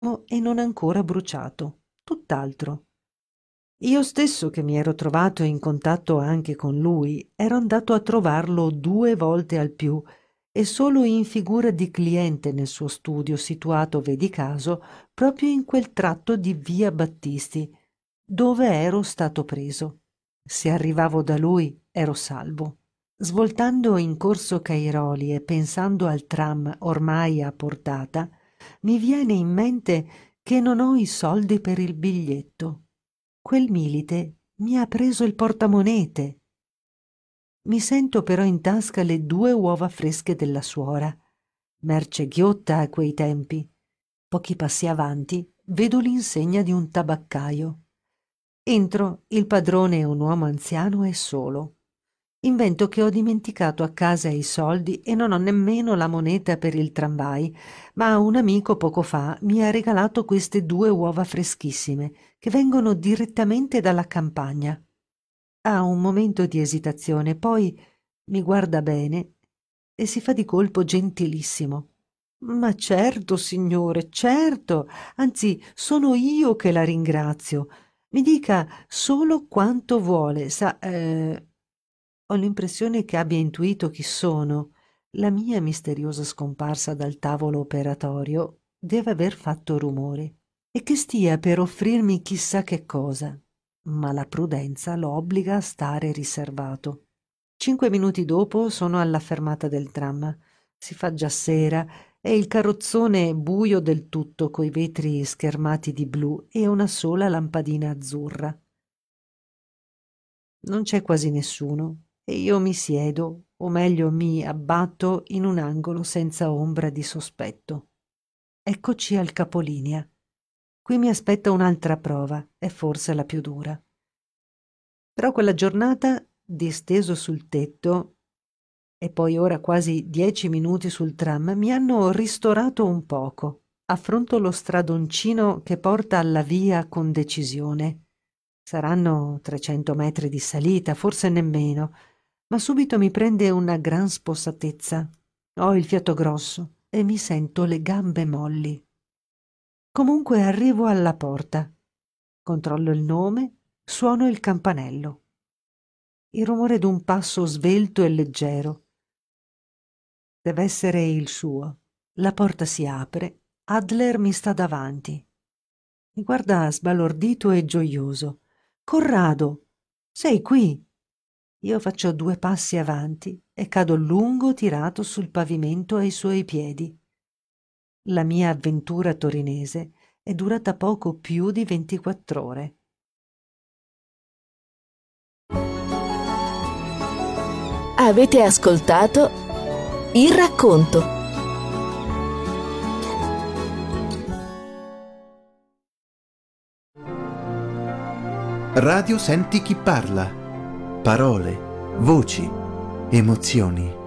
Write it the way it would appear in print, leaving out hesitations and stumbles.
e non ancora bruciato, tutt'altro. Io stesso, che mi ero trovato in contatto anche con lui, ero andato a trovarlo 2 volte al più e solo in figura di cliente nel suo studio situato, vedi caso, proprio in quel tratto di via Battisti, dove ero stato preso. Se arrivavo da lui ero salvo. Svoltando in corso Cairoli e pensando al tram ormai a portata, mi viene in mente che non ho i soldi per il biglietto. Quel milite mi ha preso il portamonete. Mi sento però in tasca le 2 uova fresche della suora, merce ghiotta a quei tempi. Pochi passi avanti vedo l'insegna di un tabaccaio. Entro, il padrone è un uomo anziano e solo. Invento che ho dimenticato a casa i soldi e non ho nemmeno la moneta per il tramvai, ma un amico poco fa mi ha regalato queste 2 uova freschissime, che vengono direttamente dalla campagna. Ha un momento di esitazione, poi mi guarda bene e si fa di colpo gentilissimo. Ma certo, signore, certo, anzi, sono io che la ringrazio. Mi dica solo quanto vuole, sa, ho l'impressione che abbia intuito chi sono. La mia misteriosa scomparsa dal tavolo operatorio deve aver fatto rumore e che stia per offrirmi chissà che cosa, ma la prudenza lo obbliga a stare riservato. 5 minuti dopo sono alla fermata del tram. Si fa già sera e il carrozzone buio del tutto, coi vetri schermati di blu e una sola lampadina azzurra. Non c'è quasi nessuno e io mi siedo, o meglio mi abbatto in un angolo senza ombra di sospetto. Eccoci al capolinea. Qui mi aspetta un'altra prova, e forse la più dura. Però quella giornata, disteso sul tetto, e poi ora quasi 10 minuti sul tram, mi hanno ristorato un poco. Affronto lo stradoncino che porta alla via con decisione. Saranno 300 metri di salita, forse nemmeno, ma subito mi prende una gran spossatezza. Ho il fiato grosso e mi sento le gambe molli. Comunque arrivo alla porta. Controllo il nome, suono il campanello. Il rumore d'un passo svelto e leggero. Deve essere il suo. La porta si apre. Adler mi sta davanti. Mi guarda sbalordito e gioioso. Corrado, sei qui? Io faccio 2 passi avanti e cado lungo tirato sul pavimento ai suoi piedi. La mia avventura torinese è durata poco più di 24 ore. Avete ascoltato Il racconto. Radio Senti chi parla. Parole, voci, emozioni.